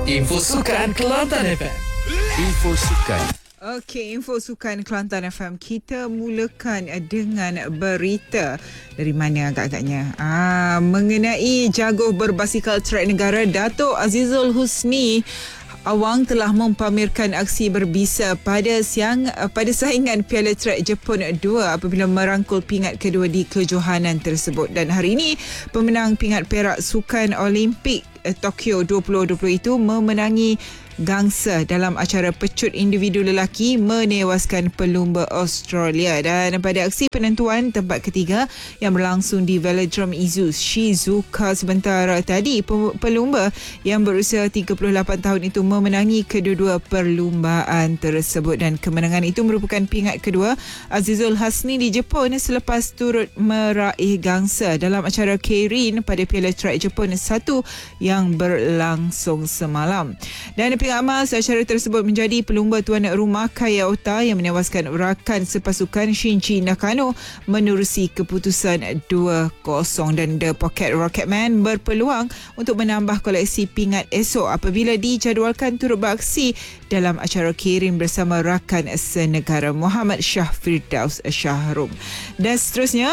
Info Sukan Kelantan FM. Info Sukan. Okey, info sukan Kelantan FM. Kita mulakan dengan berita dari mana agak-agaknya. Mengenai jago berbasikal trek negara Dato' Azizul Husni Awang telah mempamerkan aksi berbisa pada saingan Piala Trek Jepun 2 apabila merangkul pingat kedua di kejohanan tersebut. Dan hari ini pemenang pingat perak Sukan Olimpik Tokyo 2020 itu memenangi gangsa dalam acara pecut individu lelaki menewaskan pelumba Australia. Dan pada aksi penentuan tempat ketiga yang berlangsung di Velodrome Izu Shizuoka sebentar tadi, pelumba yang berusia 38 tahun itu memenangi kedua-dua perlumbaan tersebut. Dan kemenangan itu merupakan pingat kedua Azizul Husni di Jepun selepas turut meraih gangsa dalam acara Keirin pada Piala Trek Jepun 1 yang berlangsung semalam. Dan pihak amal secara tersebut menjadi pelumba tuan rumah Kaya Ota yang menewaskan rakan sepasukan Shinji Nakano menerusi keputusan 2-0. Dan The Pocket Rocketman berpeluang untuk menambah koleksi pingat esok apabila dijadualkan turut beraksi dalam acara Keirin bersama rakan senegara Muhammad Shah Firdaus Shahrum. Dan seterusnya,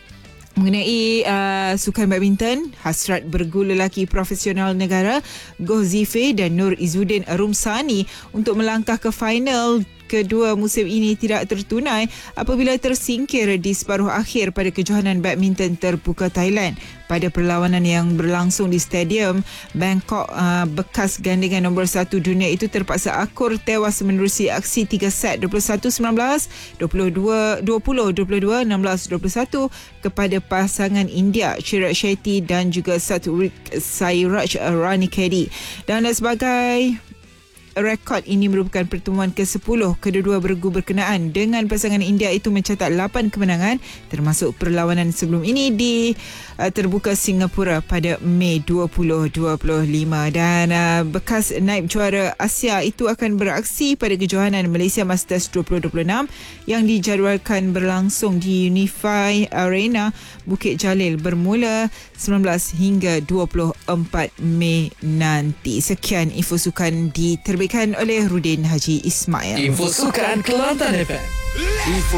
mengenai sukan badminton, hasrat bergu lelaki profesional negara Goh Zifei dan Nur Izzuddin Rumsani untuk melangkah ke final kedua musim ini tidak tertunai apabila tersingkir di separuh akhir pada kejohanan badminton terbuka Thailand. Pada perlawanan yang berlangsung di Stadium Bangkok, bekas gandingan nombor 1 dunia itu terpaksa akur tewas menerusi aksi 3 set 21-19, 20-22, 16-21 kepada pasangan India Chirag Shetty dan juga Satwik Sairaj Ranikedi. Dan sebagai rekod ini merupakan pertemuan ke-10 kedua-dua bergu berkenaan dengan pasangan India itu mencatat 8 kemenangan termasuk perlawanan sebelum ini di terbuka Singapura pada Mei 2025. Dan bekas naib juara Asia itu akan beraksi pada kejohanan Malaysia Masters 2026 yang dijadualkan berlangsung di Unify Arena Bukit Jalil bermula 19 hingga 24 Mei nanti. Sekian info sukan diterbitkan oleh Rudin Haji Ismail. Info Sukan Kelantan FM. Info